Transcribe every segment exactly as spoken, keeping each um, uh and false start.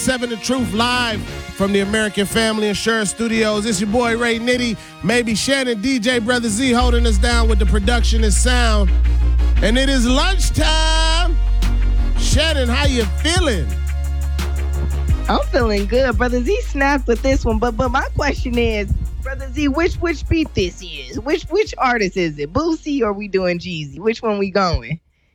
Seven The Truth live from the American Family Insurance Studios. It's your boy Ray Nitty, maybe Shannon, D J Brother Z holding us down with the production and sound. And it is lunchtime. Shannon, how you feeling? I'm feeling good. Brother Z snapped with this one, but but my question is, Brother Z, which which beat this is? Which which artist is it? Boosie or we doing Jeezy? Which one we going?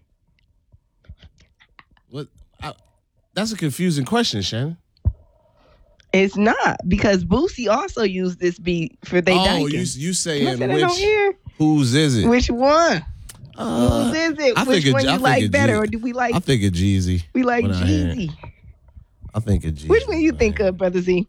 What? I, that's a confusing question, Shannon. It's not, because Boosie also used this beat for They Oh, Dyking. you you saying Can I say that on which? here? Whose is it? Which one? Uh, Whose is it? I Which think one it, you I like think better, Jeezy. or do we like? I think of Jeezy. we like when I hear it. Jeezy. I think of Jeezy. Which one you man. think of, Brother Z?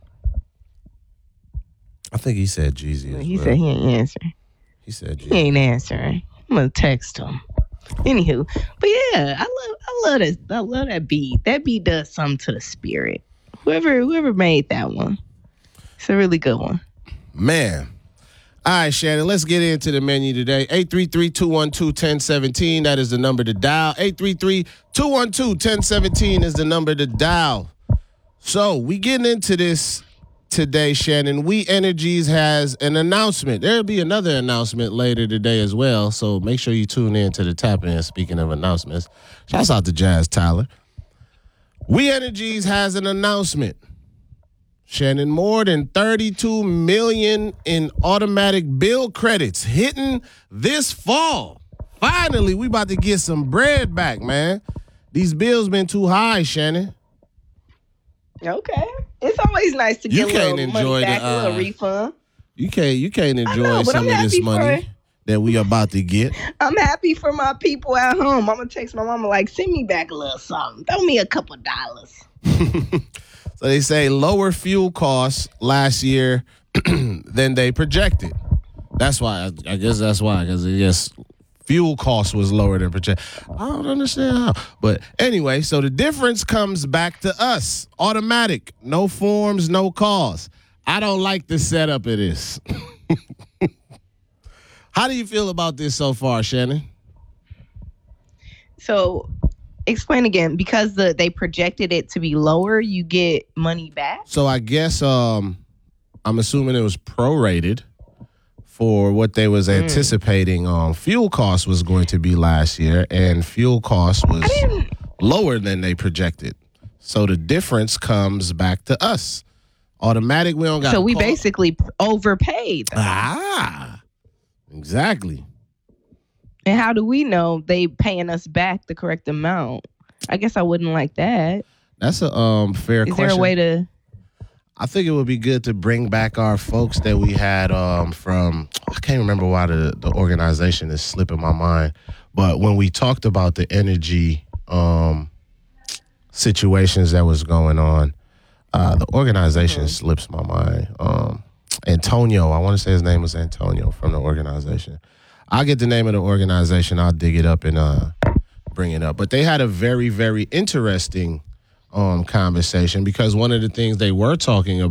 I think he said Jeezy. As He well. said he ain't answering. He said He Jeezy. ain't answering. I'm gonna text him. Anywho, but yeah, I love, I love that, I love that beat. That beat does something to the spirit. Whoever, whoever made that one, it's a really good one. Man. All right, Shannon, let's get into the menu today. eight three three, two one two, one zero one seven. That is the number to dial. eight three three, two one two, one zero one seven is the number to dial. So we getting into this today, Shannon. We Energies has an announcement. There'll be another announcement later today as well, so make sure you tune in to the tap in. Speaking of announcements, shouts out to Jazz Tyler. We Energies has an announcement. Shannon, more than thirty-two million dollars in automatic bill credits hitting this fall. Finally, we about to get some bread back, man. These bills been too high, Shannon. Okay, it's always nice to You get a can't little enjoy money back, the, a little uh, refund. You can't you can't enjoy know, but some I'm of this happy money for- that we about to get. I'm happy for my people at home. I'm gonna text my mama like, send me back a little something. Throw me a couple dollars. So they say lower fuel costs last year than they projected. That's why I, I guess that's why because yes, fuel cost was lower than projected. I don't understand how, but anyway, so the difference comes back to us. Automatic, no forms, no calls. I don't like the setup of this. How do you feel about this so far, Shannon? So, explain again. Because the they projected it to be lower, you get money back. So I guess um, I'm assuming it was prorated for what they was anticipating um, fuel cost was going to be last year, and fuel cost was lower than they projected. So the difference comes back to us. Automatic, we don't got. So we call. basically overpaid. Ah, exactly. And how do we know they paying us back the correct amount? I guess I wouldn't like that. That's a um fair Is question. there a way to? I think it would be good to bring back our folks that we had um, from, I can't remember why the, the organization is slipping my mind, but when we talked about the energy um, situations that was going on, uh, the organization mm-hmm. slips my mind. Um, Antonio, I want to say his name was Antonio from the organization. I'll get the name of the organization. I'll dig it up and uh, bring it up. But they had a very, very interesting Um, conversation because one of the things they were talking about